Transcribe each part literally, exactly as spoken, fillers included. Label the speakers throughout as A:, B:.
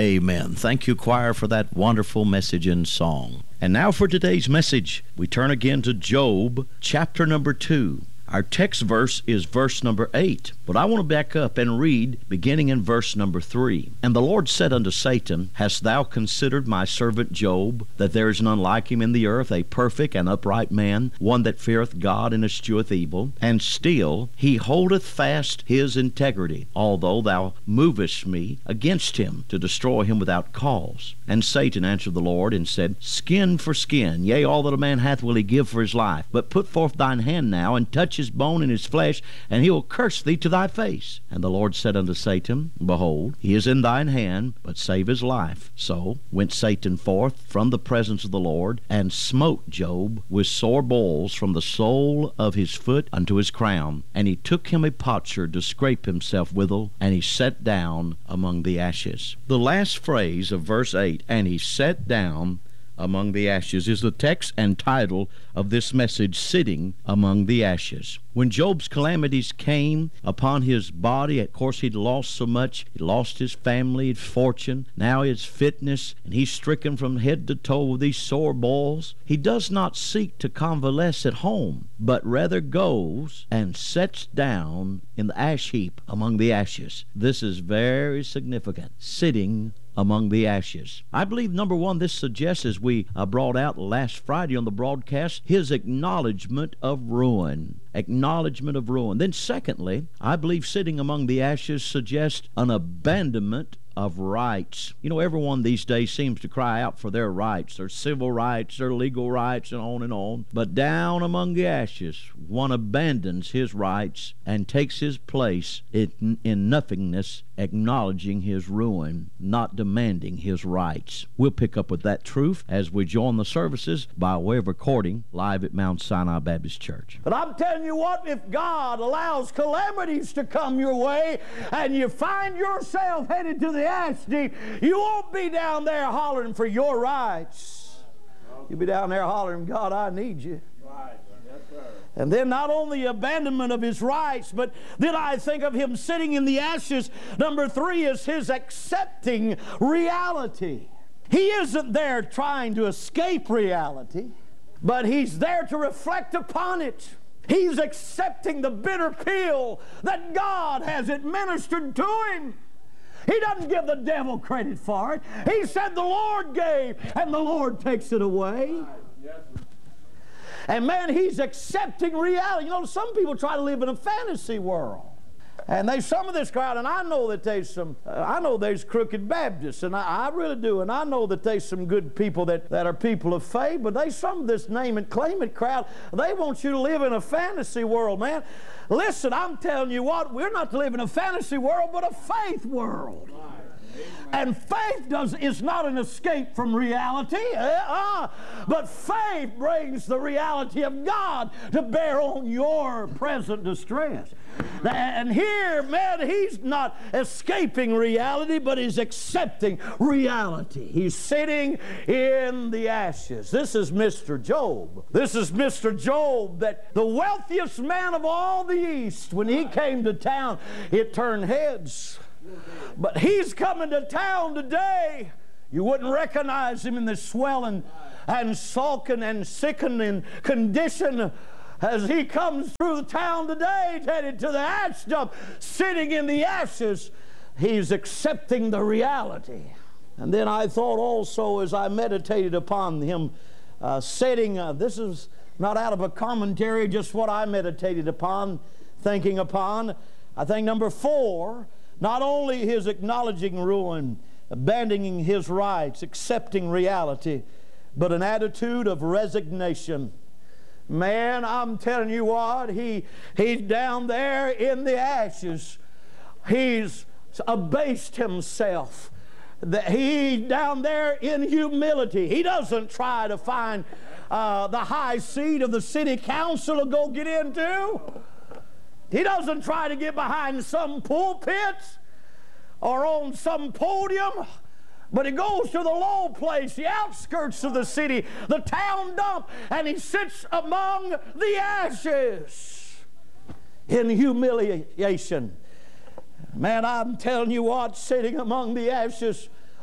A: Amen. Thank you, choir, for that wonderful message and song. And now for today's message, we turn again to Job, chapter number two. Our text verse is verse number eight, but I want to back up and read beginning in verse number three. And the Lord said unto Satan, Hast thou considered my servant Job, that there is none like him in the earth, a perfect and upright man, one that feareth God and escheweth evil? And still he holdeth fast his integrity, although thou movest me against him, to destroy him without cause. And Satan answered the Lord and said, Skin for skin, yea, all that a man hath will he give for his life. But put forth thine hand now, and touch his bone and his flesh, and he will curse thee to thy face. And the Lord said unto Satan, Behold, he is in thine hand, but save his life. So went Satan forth from the presence of the Lord, and smote Job with sore boils from the sole of his foot unto his crown. And he took him a potsherd to scrape himself withal, and he sat down among the ashes. The last phrase of verse eight, and he sat down among the ashes, is the text and title of this message, Sitting Among the Ashes. When Job's calamities came upon his body, of course he'd lost so much. He lost his family, his fortune, now his fitness, and he's stricken from head to toe with these sore boils. He does not seek to convalesce at home, but rather goes and sits down in the ash heap among the ashes. This is very significant, sitting among the ashes. I believe, number one, this suggests, as we uh, brought out last Friday on the broadcast, his acknowledgement of ruin. Acknowledgement of ruin. Then secondly, I believe sitting among the ashes suggests an abandonment of rights. You know, everyone these days seems to cry out for their rights, their civil rights, their legal rights, and on and on. But down among the ashes, one abandons his rights and takes his place in, in nothingness, acknowledging his ruin, not demanding his rights. We'll pick up with that truth as we join the services by way of recording live at Mount Sinai Baptist Church.
B: But I'm telling you what, if God allows calamities to come your way and you find yourself headed to the ash heap, you won't be down there hollering for your rights. You'll be down there hollering, God, I need you.
C: Right. Yes, sir.
B: And then not only abandonment of his rights, but then I think of him sitting in the ashes. Number three is his accepting reality. He isn't there trying to escape reality, but he's there to reflect upon it. He's accepting the bitter pill that God has administered to him. He doesn't give the devil credit for it. He said the Lord gave, and the Lord takes it away.
C: Yes, sir.
B: And man, he's accepting reality. You know, some people try to live in a fantasy world. And there's some of this crowd, and I know that there's some, uh, I know there's crooked Baptists, and I, I really do, and I know that there's some good people that, that are people of faith, but there's some of this name it, claim it crowd, they want you to live in a fantasy world, man. Listen, I'm telling you what, we're not to live in a fantasy world, but a faith world. And faith does is not an escape from reality, uh, but faith brings the reality of God to bear on your present distress. And here, man, he's not escaping reality, but he's accepting reality. He's sitting in the ashes. This is Mister Job. This is Mister Job, that the wealthiest man of all the East, when he came to town, it turned heads. But he's coming to town today. You wouldn't recognize him in the swelling and sulking and sickening condition as he comes through the town today, headed to the ash dump, sitting in the ashes. He's accepting the reality. And then I thought also, as I meditated upon him uh, sitting, uh, this is not out of a commentary, just what I meditated upon, thinking upon. I think number four, not only his acknowledging ruin, abandoning his rights, accepting reality, but an attitude of resignation. Man, I'm telling you what, he, he's down there in the ashes. He's abased himself. He's down there in humility. He doesn't try to find uh, the high seat of the city council to go get into. He doesn't try to get behind some pulpit or on some podium, but he goes to the low place, the outskirts of the city, the town dump, and he sits among the ashes in humiliation. Man, I'm telling you what, sitting among the ashes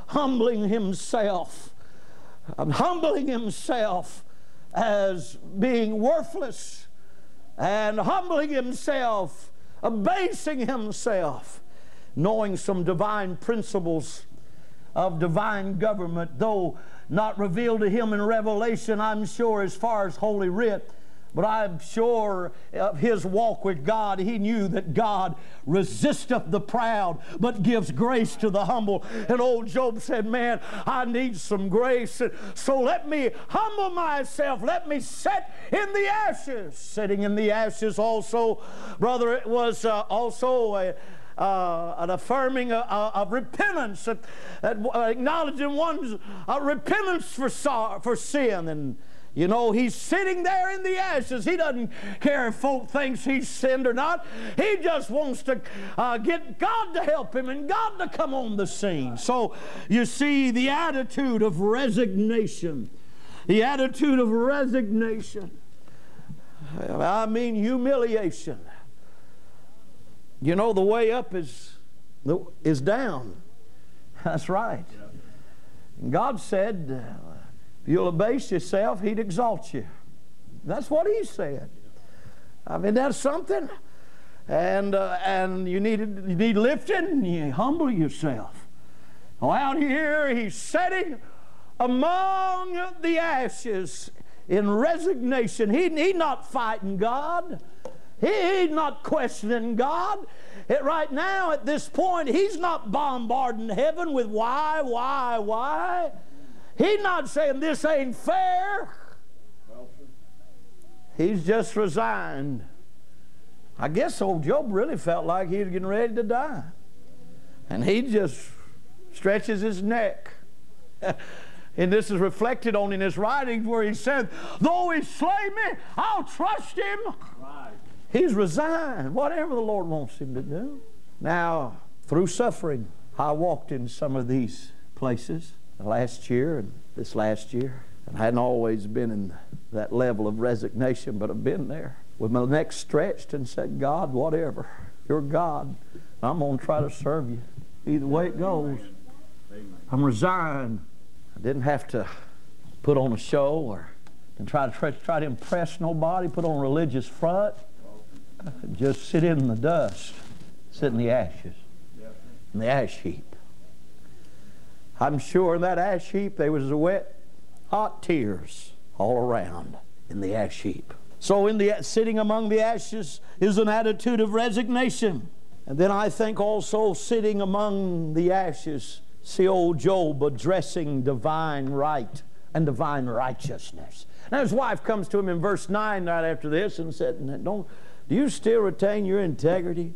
B: humbling himself, humbling himself as being worthless, and humbling himself, abasing himself, knowing some divine principles of divine government, though not revealed to him in Revelation, I'm sure, as far as Holy Writ. But I'm sure of his walk with God, he knew that God resisteth the proud, but gives grace to the humble. And old Job said, man, I need some grace. So let me humble myself. Let me sit in the ashes. Sitting in the ashes also, brother, it was uh, also a Uh, an affirming uh, uh, of repentance, that, that uh, acknowledging one's uh, repentance for, so, for sin. And you know, he's sitting there in the ashes. He doesn't care if folk thinks he's sinned or not. He just wants to uh, get God to help him and God to come on the scene. So you see the attitude of resignation. The attitude of resignation. I mean humiliation. You know, the way up is, is down. That's right. And God said, if you'll abase yourself, He'd exalt you. That's what He said. I mean, that's something. And uh, and you need, you need lifting, you humble yourself. Well, out here, He's sitting among the ashes in resignation. He, he's not fighting God. He, he's not questioning God. It, right now, at this point, he's not bombarding heaven with why, why, why. He's not saying this ain't fair. He's just resigned. I guess old Job really felt like he was getting ready to die. And he just stretches his neck. And this is reflected on in his writings where he said, though he slay me, I'll trust him. Right. He's resigned, whatever the Lord wants him to do. Now, through suffering, I walked in some of these places last year and this last year. And I hadn't always been in that level of resignation, but I've been there with my neck stretched and said, God, whatever, you're God. I'm going to try to serve you either way it goes. Amen. I'm resigned. I didn't have to put on a show or and try to try, try to impress nobody, put on a religious front. Just sit in the dust, sit in the ashes, in the ash heap. I'm sure in that ash heap there was wet, hot tears all around in the ash heap. So in the sitting among the ashes is an attitude of resignation. And then I think also sitting among the ashes, see old Job addressing divine right and divine righteousness. Now his wife comes to him in verse nine right after this and said, don't, do you still retain your integrity?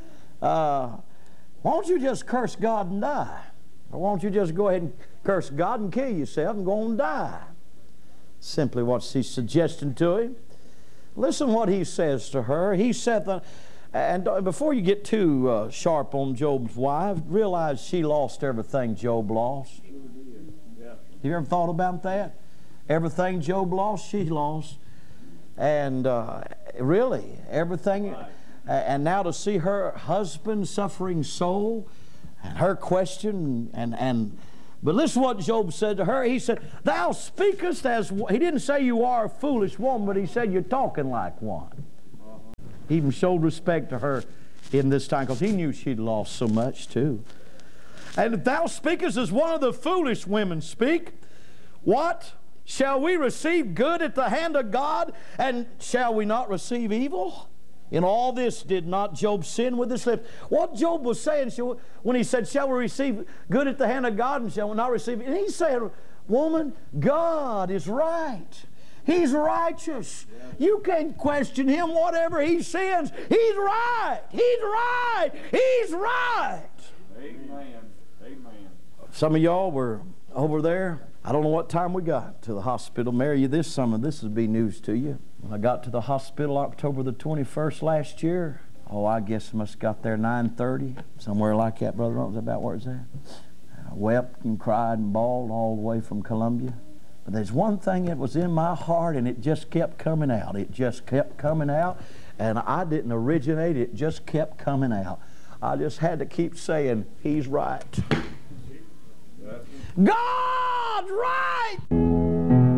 B: Uh, won't you just curse God and die? Or won't you just go ahead and curse God and kill yourself and go and die? Simply what she's suggesting to him. Listen what he says to her. He said, that, and before you get too uh, sharp on Job's wife, realize she lost everything Job lost. Have you ever thought about that? Everything Job lost, she lost. And uh, really, everything. Right. And now to see her husband suffering so, and her question, and, and but listen what Job said to her. He said, thou speakest as, he didn't say you are a foolish woman, but he said you're talking like one. Uh-huh. He even showed respect to her in this time because he knew she'd lost so much too. And if thou speakest as one of the foolish women speak, what? Shall we receive good at the hand of God, and shall we not receive evil? In all this did not Job sin with his lips. What Job was saying when he said, shall we receive good at the hand of God, and shall we not receive it? And he said, woman, God is right. He's righteous. Yeah. You can't question Him. Whatever He sins, He's right. He's right. He's right.
C: Amen. Amen.
B: Some of y'all were over there. I don't know what time we got to the hospital. Mary, this summer, this would be news to you. When I got to the hospital October the twenty-first last year, oh, I guess I must have got there nine thirty, somewhere like that, Brother Ron. Is that about where it's at? I wept and cried and bawled all the way from Columbia. But there's one thing that was in my heart, and it just kept coming out. It just kept coming out, and I didn't originate it. It just kept coming out. I just had to keep saying, He's right.
C: That's
B: God's